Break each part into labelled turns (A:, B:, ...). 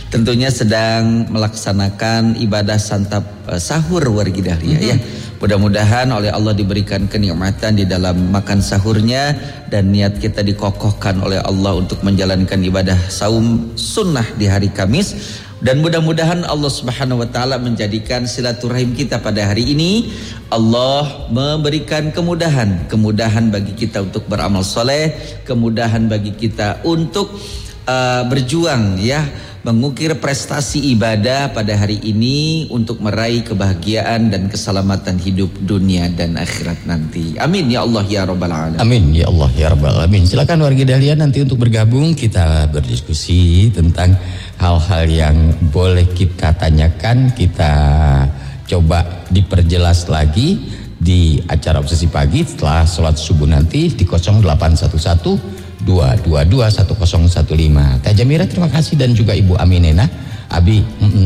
A: tentunya sedang melaksanakan ibadah santap sahur wargi dahlia ya. Mudah-mudahan oleh Allah diberikan kenikmatan di dalam makan sahurnya dan niat kita dikokohkan oleh Allah untuk menjalankan ibadah saum sunnah di hari Kamis. Dan mudah-mudahan Allah Subhanahu wa taala menjadikan silaturahim kita pada hari ini. Allah memberikan kemudahan bagi kita untuk beramal soleh, kemudahan bagi kita untuk berjuang ya, mengukir prestasi ibadah pada hari ini untuk meraih kebahagiaan dan keselamatan hidup dunia dan akhirat nanti. Amin ya Allah ya rabbal alamin.
B: Amin ya Allah ya rabbal alamin. Silakan warga dahlia nanti untuk bergabung, kita berdiskusi tentang hal-hal yang boleh kita tanyakan, kita coba diperjelas lagi di acara Obsesi Pagi setelah sholat subuh nanti di 0811 222 1015. Teh Jamira terima kasih, dan juga Ibu Aminena Abi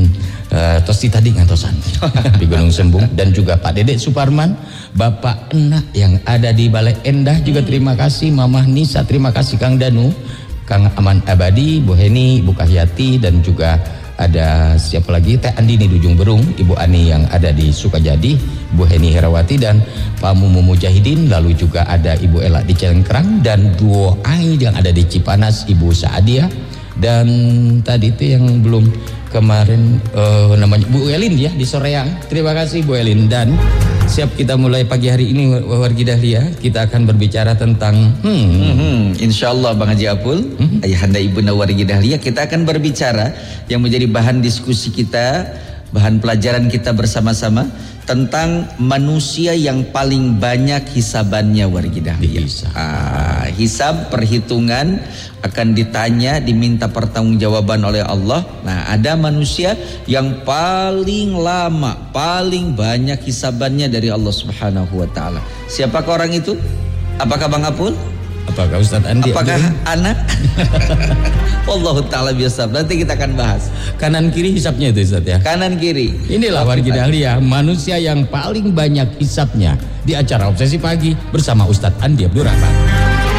B: tosti tadi ngantosan di Gunung Sembung, dan juga Pak Dedek Suparman, Bapak Enak yang ada di Balai Endah juga terima kasih, Mamah Nisa terima kasih, Kang Danu, Kang Aman Abadi, Bu Heni, Bu Kahyati, dan juga ada siapa lagi, Teh Andini di Ujung Berung, Ibu Ani yang ada di Sukajadi, Bu Heni Herawati dan Pak Mumu Mujahidin, lalu juga ada Ibu Ela di Celengkrang, dan Duo Ai yang ada di Cipanas, Ibu Saadia, dan tadi itu yang belum kemarin namanya Bu Elin ya di Soreang. Terima kasih Bu Elin. Dan siap kita mulai pagi hari ini wargi dahlia, kita akan berbicara tentang
A: insyaallah Bang Haji Apul, ayahanda ibunda wargi dahlia, kita akan berbicara yang menjadi bahan diskusi kita, bahan pelajaran kita bersama-sama tentang manusia yang paling banyak hisabannya wargi dahlia. Hisab, perhitungan, akan ditanya, diminta pertanggungjawaban oleh Allah. Nah, ada manusia yang paling lama, paling banyak hisabannya dari Allah Subhanahu wa taala. Siapakah orang itu? Apakah Bang Apul?
B: Apakah Ustadz Andi?
A: Apakah anak? Wallahu ta'ala biasa. Nanti kita akan bahas.
B: Kanan kiri hisapnya itu Ustadz ya?
A: Kanan kiri.
B: Inilah wargi dahlia, manusia yang paling banyak hisapnya di acara Obsesi Pagi bersama Ustadz Andi Abdurrahman.